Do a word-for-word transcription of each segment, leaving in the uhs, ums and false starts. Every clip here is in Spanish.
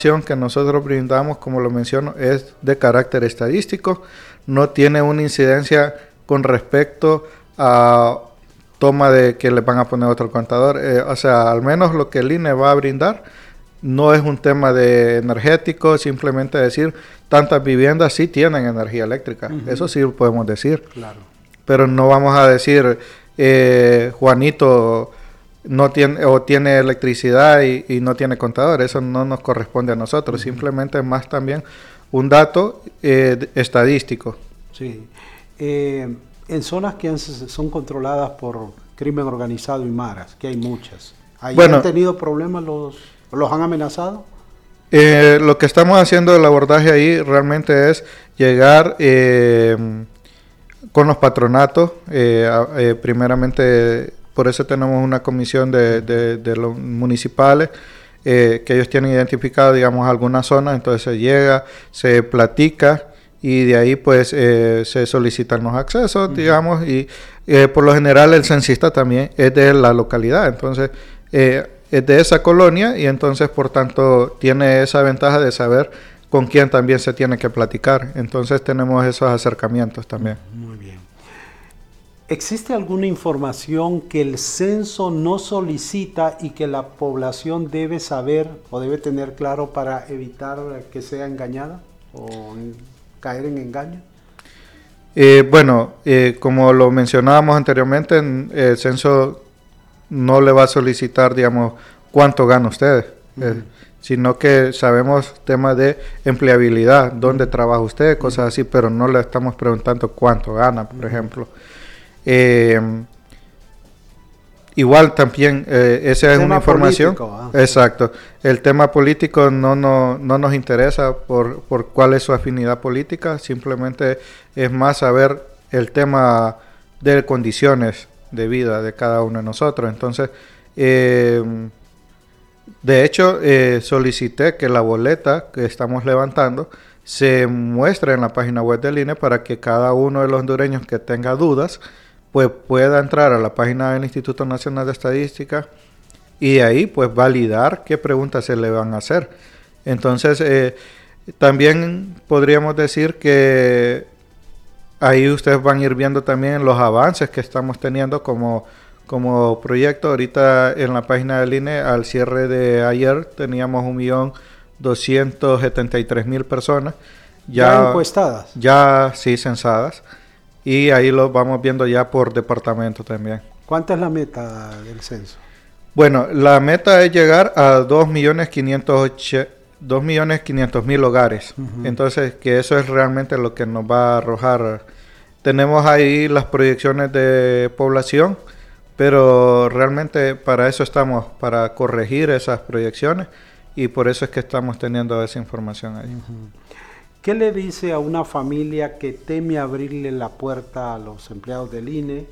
que nosotros brindamos, como lo menciono, es de carácter estadístico, no tiene una incidencia con respecto a toma de que le van a poner otro contador, eh, o sea, al menos lo que el I N E va a brindar no es un tema de energético, simplemente decir tantas viviendas sí tienen energía eléctrica, uh-huh. Eso sí lo podemos decir, claro. Pero no vamos a decir eh, Juanito no tiene o tiene electricidad y, y no tiene contador, eso no nos corresponde a nosotros, uh-huh. Simplemente es más también un dato eh, estadístico. Sí, eh, en zonas que han, son controladas por crimen organizado y maras, que hay muchas, ¿ahí bueno, han tenido problemas, los, los han amenazado? Eh, lo que estamos haciendo el abordaje ahí realmente es llegar eh, con los patronatos, eh, eh, primeramente. Por eso tenemos una comisión de, de, de los municipales eh, que ellos tienen identificado, digamos, alguna zona, entonces se llega, se platica y de ahí pues eh, se solicitan los accesos, uh-huh. digamos, y eh, por lo general el censista también es de la localidad, entonces eh, es de esa colonia y entonces por tanto tiene esa ventaja de saber con quién también se tiene que platicar, entonces tenemos esos acercamientos también. Muy bien. ¿Existe alguna información que el censo no solicita y que la población debe saber o debe tener claro para evitar que sea engañada o en, caer en engaño? Eh, bueno, eh, como lo mencionábamos anteriormente, el censo no le va a solicitar, digamos, cuánto gana usted, uh-huh. eh, sino que sabemos temas de empleabilidad, dónde uh-huh. trabaja usted, cosas uh-huh. así, pero no le estamos preguntando cuánto gana, por uh-huh. ejemplo. Eh, igual también eh, esa es una información político, ¿eh? Exacto, el tema político no, no, no nos interesa por, por cuál es su afinidad política, simplemente es más saber el tema de condiciones de vida de cada uno de nosotros. Entonces eh, de hecho eh, solicité que la boleta que estamos levantando se muestre en la página web del I N E para que cada uno de los hondureños que tenga dudas pues pueda entrar a la página del Instituto Nacional de Estadística y de ahí pues validar qué preguntas se le van a hacer. Entonces eh, también podríamos decir que ahí ustedes van a ir viendo también los avances que estamos teniendo como, como proyecto. Ahorita en la página del I N E al cierre de ayer teníamos un millón doscientos setenta y tres mil personas ya, ya encuestadas, ya sí censadas. Y ahí lo vamos viendo ya por departamento también. ¿Cuánta es la meta del censo? Bueno, la meta es llegar a dos millones quinientos mil hogares. Uh-huh. Entonces, que eso es realmente lo que nos va a arrojar. Tenemos ahí las proyecciones de población, pero realmente para eso estamos, para corregir esas proyecciones y por eso es que estamos teniendo esa información ahí. Uh-huh. ¿Qué le dice a una familia que teme abrirle la puerta a los empleados del I N E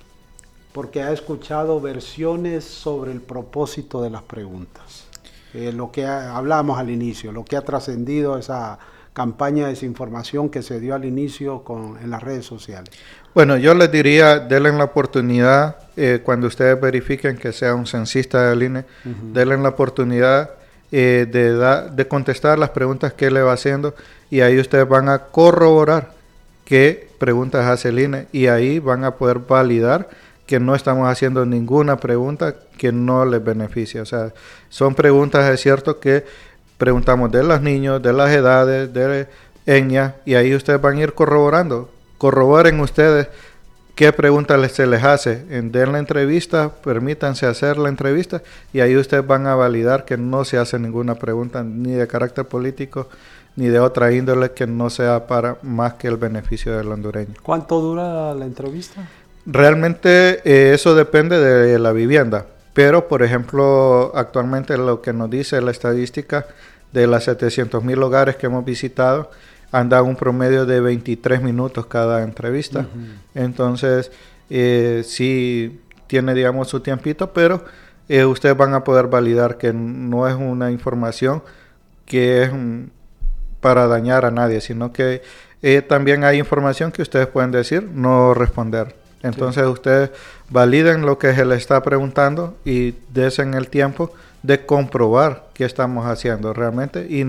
porque ha escuchado versiones sobre el propósito de las preguntas? Eh, lo que ha, hablamos al inicio, lo que ha trascendido esa campaña de desinformación que se dio al inicio con, en las redes sociales. Bueno, yo les diría, denle la oportunidad, eh, cuando ustedes verifiquen que sea un censista del I N E, uh-huh. denle la oportunidad eh, de, da, de contestar las preguntas que él le va haciendo y ahí ustedes van a corroborar qué preguntas hace el I N E y ahí van a poder validar que no estamos haciendo ninguna pregunta que no les beneficie. O sea, son preguntas, es cierto, que preguntamos de los niños, de las edades, de etnia, y ahí ustedes van a ir corroborando. Corroboren ustedes qué preguntas se les hace. En den la entrevista, permítanse hacer la entrevista, y ahí ustedes van a validar que no se hace ninguna pregunta ni de carácter político, ni de otra índole que no sea para más que el beneficio del hondureño. ¿Cuánto dura la entrevista? Realmente eh, eso depende de la vivienda, pero por ejemplo actualmente lo que nos dice la estadística de las setecientos mil hogares que hemos visitado anda un promedio de veintitrés minutos cada entrevista, uh-huh. Entonces eh, sí tiene digamos su tiempito, pero eh, ustedes van a poder validar que no es una información que es um, para dañar a nadie, sino que eh, también hay información que ustedes pueden decir, no responder. Entonces sí. Ustedes validen lo que se les está preguntando y desen el tiempo de comprobar qué estamos haciendo realmente y